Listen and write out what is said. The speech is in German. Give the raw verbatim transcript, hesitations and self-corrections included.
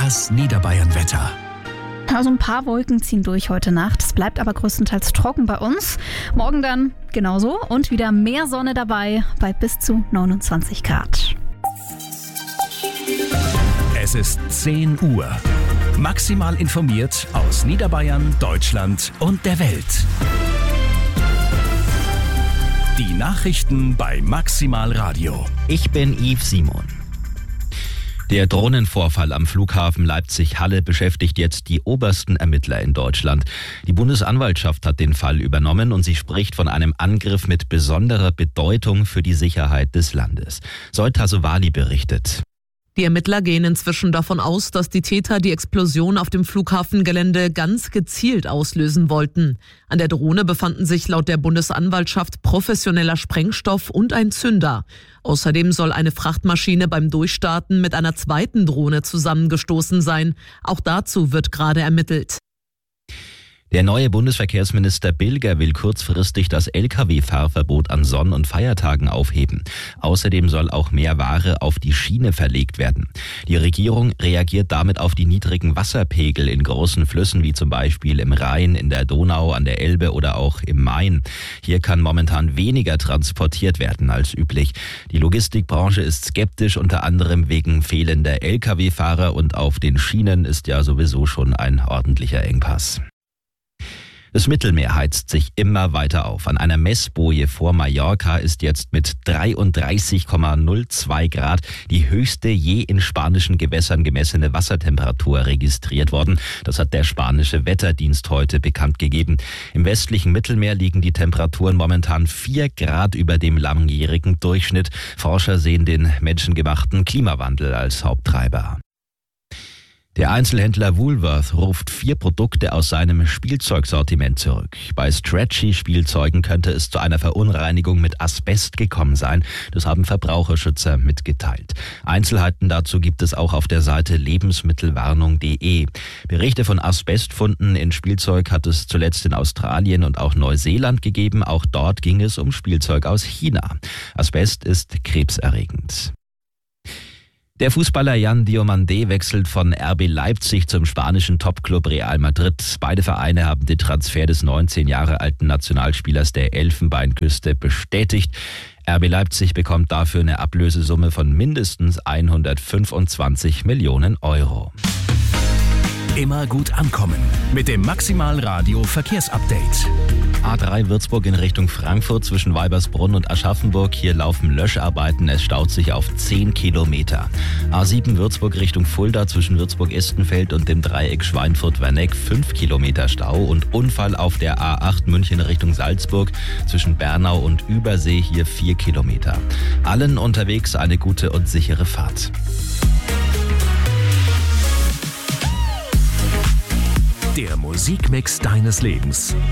Das Niederbayern-Wetter. Also ein paar Wolken ziehen durch heute Nacht. Es bleibt aber größtenteils trocken bei uns. Morgen dann genauso und wieder mehr Sonne dabei bei bis zu neunundzwanzig Grad. Es ist zehn Uhr. Maximal informiert aus Niederbayern, Deutschland und der Welt. Die Nachrichten bei Maximal Radio. Ich bin Yves Simon. Der Drohnenvorfall am Flughafen Leipzig-Halle beschäftigt jetzt die obersten Ermittler in Deutschland. Die Bundesanwaltschaft hat den Fall übernommen und sie spricht von einem Angriff mit besonderer Bedeutung für die Sicherheit des Landes. Zoe Tassovali berichtet. Die Ermittler gehen inzwischen davon aus, dass die Täter die Explosion auf dem Flughafengelände ganz gezielt auslösen wollten. An der Drohne befanden sich laut der Bundesanwaltschaft professioneller Sprengstoff und ein Zünder. Außerdem soll eine Frachtmaschine beim Durchstarten mit einer zweiten Drohne zusammengestoßen sein. Auch dazu wird gerade ermittelt. Der neue Bundesverkehrsminister Bilger will kurzfristig das L K W-Fahrverbot an Sonn- und Feiertagen aufheben. Außerdem soll auch mehr Ware auf die Schiene verlegt werden. Die Regierung reagiert damit auf die niedrigen Wasserpegel in großen Flüssen wie zum Beispiel im Rhein, in der Donau, an der Elbe oder auch im Main. Hier kann momentan weniger transportiert werden als üblich. Die Logistikbranche ist skeptisch, unter anderem wegen fehlender L K W-Fahrer, und auf den Schienen ist ja sowieso schon ein ordentlicher Engpass. Das Mittelmeer heizt sich immer weiter auf. An einer Messboje vor Mallorca ist jetzt mit dreiunddreißig Komma null zwei Grad die höchste je in spanischen Gewässern gemessene Wassertemperatur registriert worden. Das hat der spanische Wetterdienst heute bekannt gegeben. Im westlichen Mittelmeer liegen die Temperaturen momentan vier Grad über dem langjährigen Durchschnitt. Forscher sehen den menschengemachten Klimawandel als Haupttreiber. Der Einzelhändler Woolworth ruft vier Produkte aus seinem Spielzeugsortiment zurück. Bei Stretchy-Spielzeugen könnte es zu einer Verunreinigung mit Asbest gekommen sein. Das haben Verbraucherschützer mitgeteilt. Einzelheiten dazu gibt es auch auf der Seite lebensmittelwarnung punkt de. Berichte von Asbestfunden in Spielzeug hat es zuletzt in Australien und auch Neuseeland gegeben. Auch dort ging es um Spielzeug aus China. Asbest ist krebserregend. Der Fußballer Yan Diomandé wechselt von R B Leipzig zum spanischen Topclub Real Madrid. Beide Vereine haben den Transfer des neunzehn Jahre alten Nationalspielers der Elfenbeinküste bestätigt. R B Leipzig bekommt dafür eine Ablösesumme von mindestens hundertfünfundzwanzig Millionen Euro. Immer gut ankommen mit dem Maximal Radio Verkehrsupdate. A drei Würzburg in Richtung Frankfurt zwischen Weibersbrunn und Aschaffenburg. Hier laufen Löscharbeiten. Es staut sich auf zehn Kilometer. A sieben Würzburg Richtung Fulda zwischen Würzburg-Estenfeld und dem Dreieck Schweinfurt-Werneck. fünf Kilometer Stau. Und Unfall auf der A acht München Richtung Salzburg zwischen Bernau und Übersee. Hier vier Kilometer. Allen unterwegs eine gute und sichere Fahrt. Der Musikmix deines Lebens.